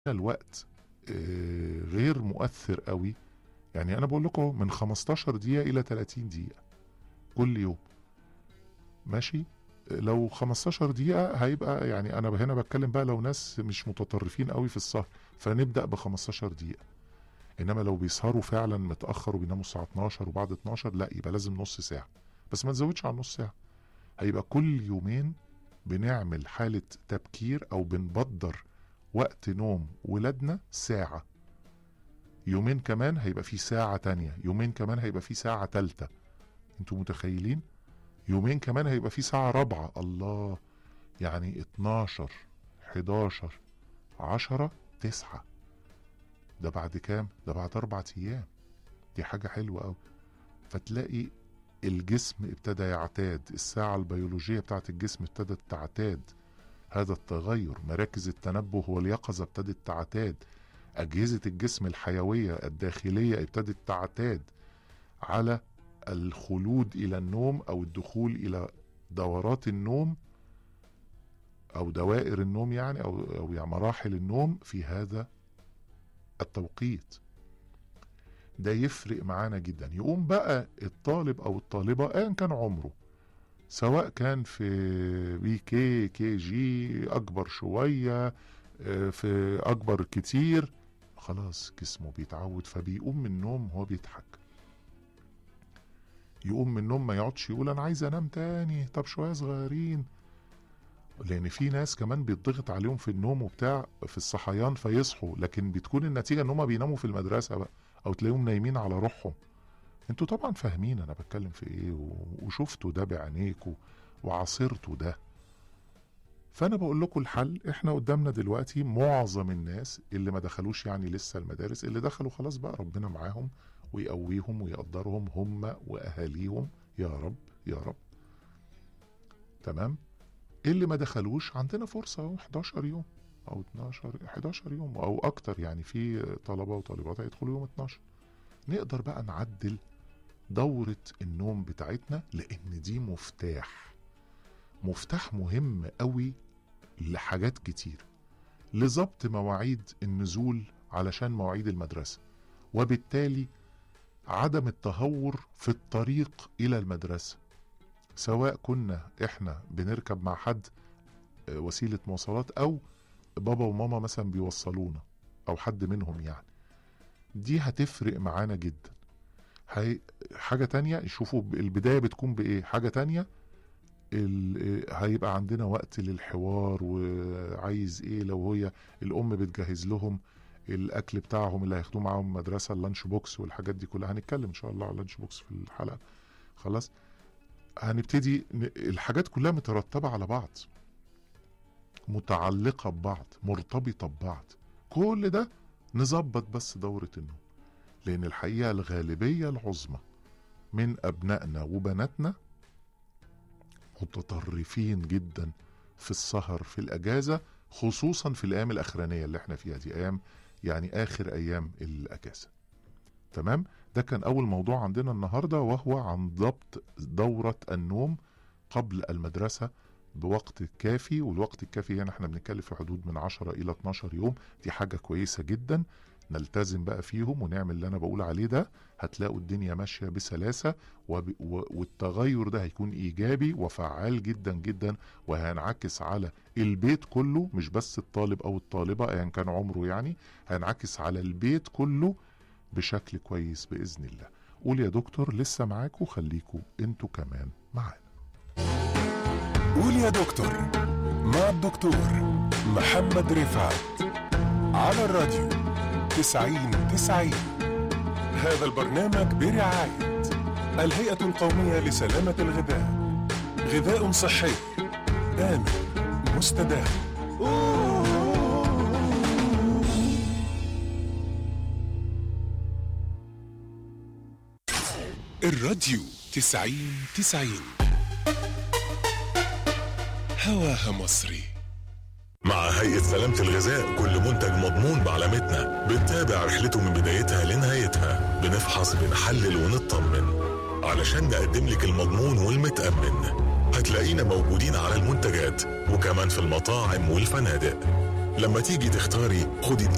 الوقت غير مؤثر قوي. يعني انا بقول لكم من 15 دقيقة الى 30 دقيقة كل يوم، ماشي؟ لو 15 دقيقة هيبقى، يعني انا هنا بتكلم بقى لو ناس مش متطرفين قوي في السهر فنبدأ ب15 دقيقة. انما لو بيسهروا فعلا متأخر وبيناموا الساعة 12 وبعد 12 لا، يبقى لازم نص ساعة، بس ما تزودش عن نص ساعة. هيبقى كل يومين بنعمل حالة تبكير او بنبدر وقت نوم ولادنا ساعة. يومين كمان هيبقى في ساعة تانية، يومين كمان هيبقى في ساعة تالتة. انتوا متخيلين؟ يومين كمان هيبقى في ساعة رابعة. الله، يعني 12 11 10 9. ده بعد كام؟ ده بعد 4 ايام. دي حاجة حلوة قوي. فتلاقي الجسم ابتدى يعتاد، الساعة البيولوجية بتاعت الجسم ابتدت تعتاد هذا التغير، مراكز التنبه واليقظة ابتدت تعتاد، أجهزة الجسم الحيوية الداخلية ابتدت تعتاد على الخلود إلى النوم أو الدخول إلى دورات النوم أو دوائر النوم، يعني أو يعني مراحل النوم في هذا التوقيت. ده يفرق معانا جدا. يقوم بقى الطالب أو الطالبة أيا كان عمره، سواء كان في بي كي كي جي أكبر شوية، في أكبر كتير، خلاص جسمه بيتعود فبيقوم من النوم هو بيضحك. يقوم من النوم ما يقعدش يقول أنا عايز أنام تاني، طب شوية صغيرين. لأن في ناس كمان بيتضغط عليهم في النوم وبتاع في الصحيان فيصحوا، لكن بتكون النتيجة إن هم بيناموا في المدرسة بقى أو تلاقيهم نايمين على روحهم. انتوا طبعا فاهمين أنا بتكلم في إيه، وشفتوا ده بعينيكوا وعاصرتوا ده. فأنا بقول لكم الحل. إحنا قدامنا دلوقتي معظم الناس اللي ما دخلوش يعني لسه المدارس، اللي دخلوا خلاص بقى ربنا معاهم ويقويهم ويقدرهم هم وأهاليهم، يا رب يا رب. تمام. اللي ما دخلوش عندنا فرصة اهو 11 يوم أو 11 يوم أو أكتر، يعني في طلبة وطالبات هيدخلوا يوم 12. نقدر بقى نعدل دورة النوم بتاعتنا، لأن دي مفتاح مهم قوي لحاجات كتير، لضبط مواعيد النزول علشان مواعيد المدرسة، وبالتالي عدم التهور في الطريق إلى المدرسة، سواء كنا إحنا بنركب مع حد وسيلة مواصلات أو بابا وماما مثلا بيوصلونا أو حد منهم. يعني دي هتفرق معانا جدا. حاجة تانية، شوفوا البداية بتكون بإيه. حاجة تانية، هيبقى عندنا وقت للحوار، وعايز ايه لو هي الام بتجهز لهم الاكل بتاعهم اللي هياخدوه معاهم المدرسة، اللانش بوكس والحاجات دي كلها. هنتكلم ان شاء الله على اللانش بوكس في الحلقة. خلاص هنبتدي الحاجات كلها مترتبة على بعض، متعلقة ببعض، مرتبطة ببعض. كل ده نظبط بس دورة النوم، لان الحقيقة الغالبية العظمى من ابنائنا وبناتنا متطرفين جدا في السهر في الاجازة، خصوصا في الايام الاخرانية اللي احنا فيها دي، ايام يعني اخر ايام الاجازة. تمام. ده كان اول موضوع عندنا النهاردة، وهو عن ضبط دورة النوم قبل المدرسة بوقت كافي. والوقت الكافي هنا احنا بنتكلم في حدود من 10 الى 12 يوم. دي حاجة كويسة جدا، نلتزم بقى فيهم ونعمل اللي انا بقول عليه ده. هتلاقوا الدنيا ماشية بسلاسة، والتغير ده هيكون ايجابي وفعال جدا جدا، وهينعكس على البيت كله، مش بس الطالب او الطالبة ايا كان عمره، يعني هينعكس على البيت كله بشكل كويس بإذن الله. قول يا دكتور لسه معاكم، خليكم انتوا كمان معانا. قول يا دكتور مع الدكتور محمد رفعت على الراديو 90-90. هذا البرنامج برعاية الهيئة القومية لسلامة الغذاء. غذاء صحي آمن مستدام. الراديو 90-90 هواها مصري. مع هيئة سلامة الغذاء كل منتج مضمون بعلامتنا، بنتابع رحلته من بدايتها لنهايتها، بنفحص بنحلل ونطمن علشان نقدم لك المضمون والمتأمن. هتلاقينا موجودين على المنتجات وكمان في المطاعم والفنادق. لما تيجي تختاري خدي